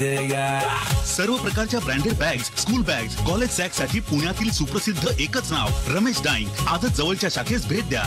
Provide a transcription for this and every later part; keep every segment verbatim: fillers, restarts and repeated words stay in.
सर्व प्रकारच्या branded bags, school bags, college sack साठी पुण्यातील सुप्रसिद्ध एकच नाव रमेश डाईंग. आजच जवळच्या शाखेस भेट द्या.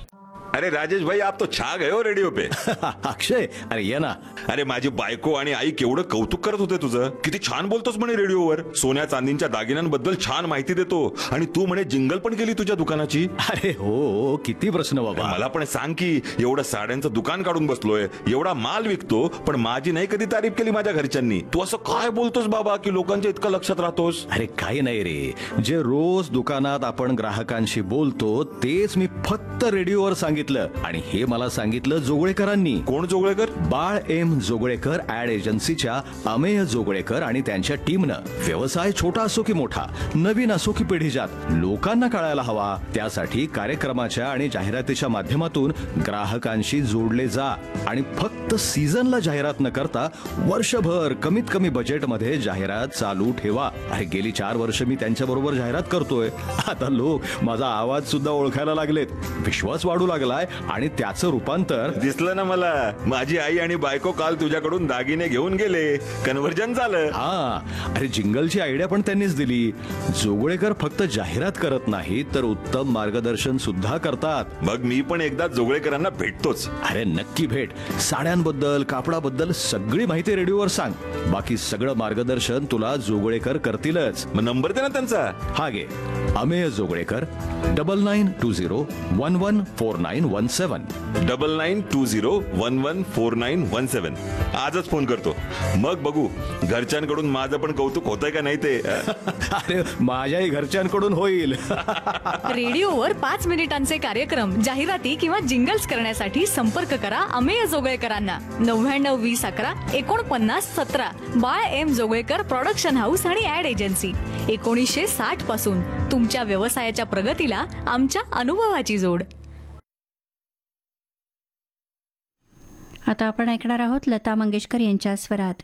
अरे राजेश भाई, आप तो छा गए हो रेडिओ पे. अक्षय, अरे ये ना. अरे माझी बायको आणि आई केवढं कौतुक करत होते तुझं. किती छान बोलतोस म्हणे रेडिओवर. सोन्या चांदीच्या दागिन्यांबद्दल छान माहिती देतो आणि तू म्हणे जिंगल पण केली तुझ्या दुकानाची. अरे हो, किती प्रश्न बाबा. मला पण सांग की, एवढं साड्यांचं दुकान काढून बसलोय, एवढा माल विकतो, पण माझी नाही कधी तारीफ केली माझ्या घरच्यांनी. तू असं काय बोलतोस बाबा की लोकांच्या इतकं लक्षात राहतोस. अरे काही नाही रे, जे रोज दुकानात आपण ग्राहकांशी बोलतो तेच मी फक्त रेडिओवर सांगितलं. आणि हे मला सांगितलं जोगळेकरांनी. कोण जोगळेकर? बाळ एम जोगळेकर ऍड एजन्सीच्या अमेय जोगळेकर आणि त्यांच्या टीमनं. व्यवसाय छोटा असो की मोठा, नवीन असो की पिढीजात, लोकांना कळायला हवा त्यासाठी कार्यक्रमाच्या आणि जाहिरातीच्या माध्यमातून ग्राहकांशी जोडले जा. आणि फक्त सीझनला जाहिरात न करता वर्षभर कमीत कमी बजेटमध्ये जाहिरात चालू ठेवा. अरे गेली चार वर्ष मी त्यांच्या बरोबर जाहिरात करतोय. आता लोक माझा आवाज सुद्धा ओळखायला लागलेत, विश्वास वाढू लागलाय आणि त्याचं रूपांतर दिसलं ना मला. माझी आई आणि बायको काल तुझ्याकडून दागिने घेऊन गेले, कन्व्हर्जन झालं. हा, अरे जिंगलची आयडिया पण त्यांनीच दिली. जोगळेकर फक्त जाहिरात करत नाहीत तर उत्तम मार्गदर्शन सुद्धा करतात. मग मी पण एकदा जोगळेकरांना भेटतोच. अरे नक्की भेट. साड्यांबद्दल, कापडाबद्दल सगळी माहिती रेडिओवर सांग. बाकी सगळं मार्गदर्शन तुला जोगळेकर करतीलच. मग नंबर दे ना त्यांचा. हा घे, Amey Joglekar, double nine to zero one one four nine one seven. Double nine to zero one one four nine one सेवन. आजच फोन करतो, मग बघू घरच्यांकडून माझं पण कौतुक होतंय का नाही ते. अरे माझ्याही घरच्यांकडून होईल. रेडिओवर पाच मिनिटांचे कार्यक्रम, जाहिराती किंवा जिंगल्स करण्यासाठी संपर्क करा अमेय जोगळेकरांना. नव्याण्णव वीस अकरा एकोणपन्नास सतरा. बाळ एम जोगळेकर प्रोडक्शन हाऊस आणि ऍड एजन्सी. एकोणीसशे साठ पासून तुमच्या व्यवसायाच्या प्रगतीला आमच्या अनुभवाची जोड. आता आपण ऐकणार आहोत लता मंगेशकर यांच्या स्वरात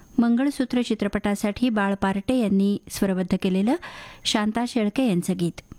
मंगळसूत्र चित्रपटासाठी बाळ पार्टे यांनी स्वरबद्ध केलेलं शांता शेळके यांचं गीत.